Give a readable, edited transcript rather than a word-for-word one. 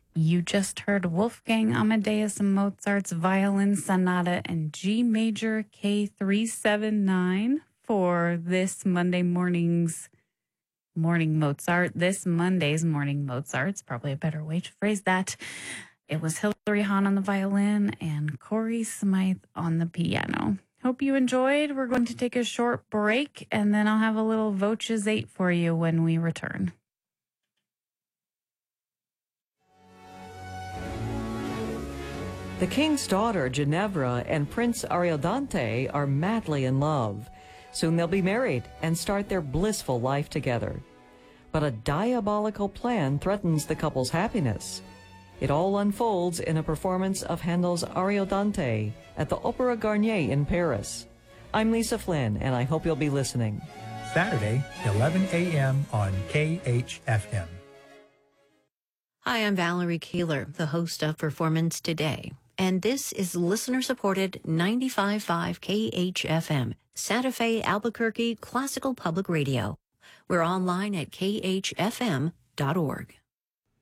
You just heard Wolfgang Amadeus Mozart's Violin Sonata in G Major K379 for this Monday morning's Morning Mozart. This Monday's Morning Mozart's probably a better way to phrase that. It was Hilary Hahn on the violin and Corey Smythe on the piano. Hope you enjoyed. We're going to take a short break, and then I'll have a little Voces 8 for you when we return. The king's daughter, Ginevra, and Prince Ariodante are madly in love. Soon they'll be married and start their blissful life together. But a diabolical plan threatens the couple's happiness. It all unfolds in a performance of Handel's Ariodante at the Opéra Garnier in Paris. I'm Lisa Flynn, and I hope you'll be listening. Saturday, 11 a.m. on KHFM. Hi, I'm Valerie Keeler, the host of Performance Today. And this is listener-supported 95.5 KHFM, Santa Fe, Albuquerque Classical Public Radio. We're online at khfm.org.